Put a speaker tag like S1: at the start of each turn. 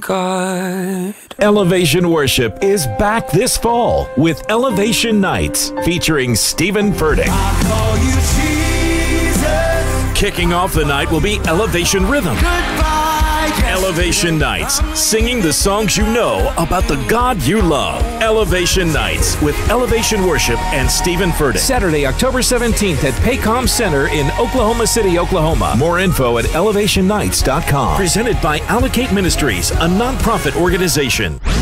S1: God.
S2: Elevation Worship is back this fall with Elevation Nights featuring Stephen Furtick.
S1: I call you Jesus.
S2: Kicking off the night will be Elevation Rhythm.
S1: Goodbye,
S2: Elevation Nights, singing the songs you know about the God you love. Elevation Nights with Elevation Worship and Stephen Furtick.
S3: Saturday, October 17th at Paycom Center in Oklahoma City, Oklahoma.
S2: More info at elevationnights.com. Presented by Allocate Ministries, a nonprofit organization.